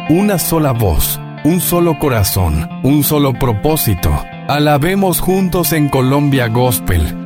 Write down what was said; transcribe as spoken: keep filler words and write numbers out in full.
una sola voz, un solo corazón, un solo propósito. Alabemos juntos en Colombia Gospel.